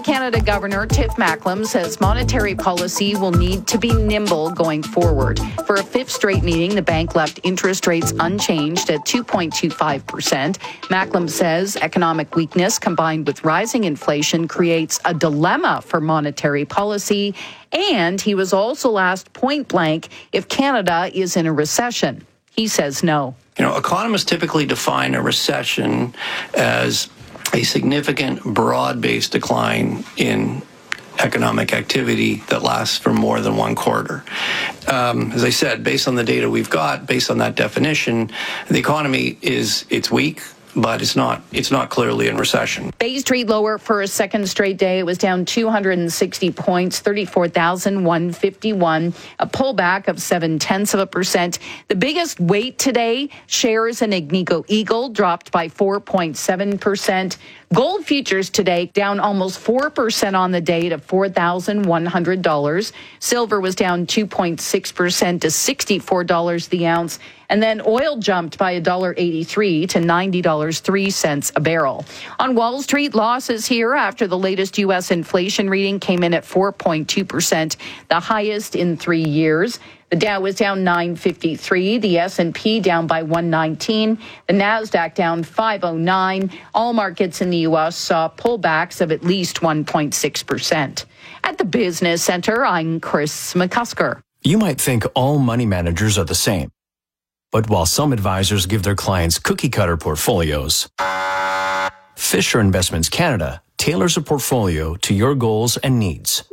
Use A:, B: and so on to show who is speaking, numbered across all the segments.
A: Canada Governor Tiff Macklem says monetary policy will need to be nimble going forward. For a fifth straight meeting, the bank left interest rates unchanged at 2.25%. Macklem says economic weakness combined with rising inflation creates a dilemma for monetary policy, and he was also asked point blank if Canada is in a recession. He says no.
B: Economists typically define a recession as a significant broad-based decline in economic activity that lasts for more than one quarter. As I said, based on the data we've got, based on that definition, the economy it's weak, but it's not clearly in recession. Bay
A: Street lower for a second straight day. It was down 260 points, 34,151, a pullback of 0.7%. The biggest weight today, shares in Agnico Eagle dropped by 4.7%. Gold futures today down almost 4% on the day to $4,100. Silver was down 2.6% to $64 the ounce. And then oil jumped by $1.83 to $90.03 a barrel. On Wall Street, losses here after the latest U.S. inflation reading came in at 4.2%, the highest in 3 years. The Dow was down 953, the S&P down by 119, the Nasdaq down 509. All markets in the U.S. saw pullbacks of at least 1.6%. At the Business Center, I'm Chris McCusker.
C: You might think all money managers are the same. But while some advisors give their clients cookie-cutter portfolios, Fisher Investments Canada tailors a portfolio to your goals and needs.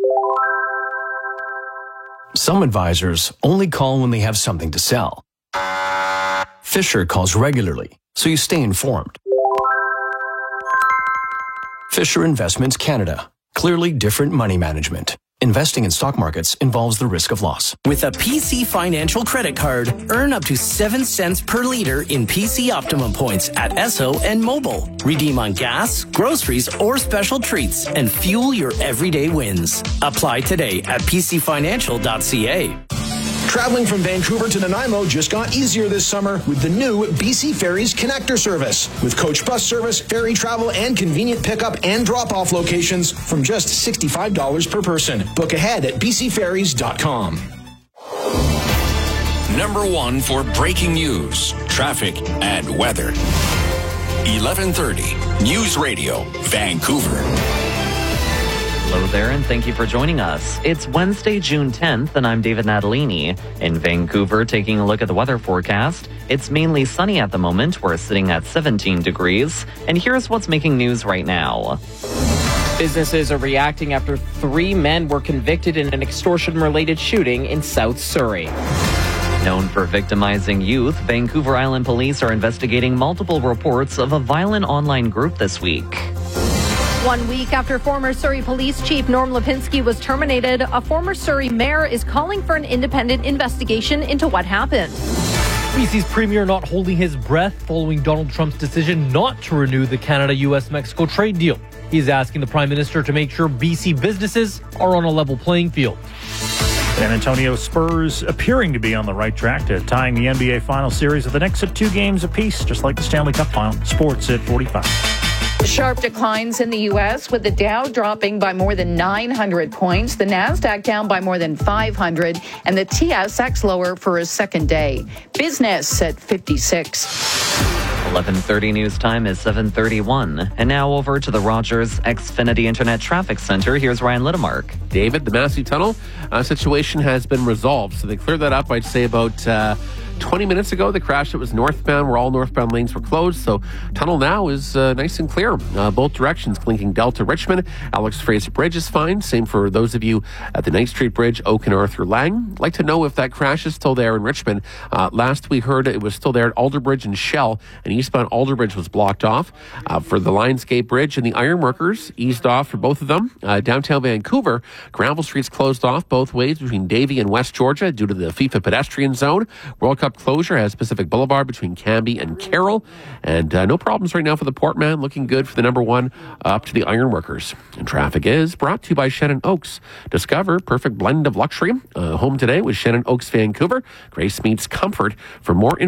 C: Some advisors only call when they have something to sell. Fisher calls regularly, so you stay informed. Fisher Investments Canada. Clearly different money management. Investing in stock markets involves the risk of loss.
D: With a PC Financial credit card, earn up to 7 cents per liter in PC Optimum points at Esso and Mobile. Redeem on gas, groceries, or special treats and fuel your everyday wins. Apply today at pcfinancial.ca.
E: Traveling from Vancouver to Nanaimo just got easier this summer with the new BC Ferries Connector service. With coach bus service, ferry travel, and convenient pickup and drop-off locations from just $65 per person. Book ahead at bcferries.com.
F: Number one for breaking news, traffic, and weather. 1130 News Radio, Vancouver.
G: Hello there, and thank you for joining us. It's Wednesday, June 10th, and I'm David Natalini. In Vancouver, taking a look at the weather forecast, it's mainly sunny at the moment. We're sitting at 17 degrees, and here's what's making news right now.
H: Businesses are reacting after 3 men were convicted in an extortion-related shooting in South Surrey.
G: Known for victimizing youth, Vancouver Island police are investigating multiple reports of a violent online group this week.
I: 1 week after former Surrey Police Chief Norm Lipinski was terminated, a former Surrey mayor is calling for an independent investigation into what happened.
J: BC's premier not holding his breath following Donald Trump's decision not to renew the Canada-US-Mexico trade deal. He's asking the Prime Minister to make sure BC businesses are on a level playing field.
K: San Antonio Spurs appearing to be on the right track to tying the NBA Final Series with the Knicks at 2 games apiece, just like the Stanley Cup Final. Sports at 45.
A: Sharp declines in the U.S., with the Dow dropping by more than 900 points, the Nasdaq down by more than 500, and the TSX lower for a second day. Business at 56.
G: 11:30 news time is 7:31. And now over to the Rogers Xfinity Internet Traffic Center. Here's Ryan Littemark.
L: David, the Massey Tunnel situation has been resolved. So they cleared that up, I'd say, about 20 minutes ago. The crash that was northbound, where all northbound lanes were closed. So tunnel now is nice and clear. Both directions, linking Delta Richmond. Alex Fraser Bridge is fine. Same for those of you at the Knight Street Bridge, Oak and Arthur Lang. Like to know if that crash is still there in Richmond. Last we heard it was still there at Alderbridge and Shell, and eastbound Alderbridge was blocked off. For the Lionsgate Bridge and the Ironworkers, eased off for both of them. Downtown Vancouver, Granville Street's closed off both ways between Davie and West Georgia due to the FIFA pedestrian zone. World Cup closure has Pacific Boulevard between Cambie and Carroll. And no problems right now for the Portman. Looking good for the number 1 up to the Ironworkers. And traffic is brought to you by Shannon Oaks. Discover perfect blend of luxury. Home today with Shannon Oaks Vancouver. Grace meets comfort. For more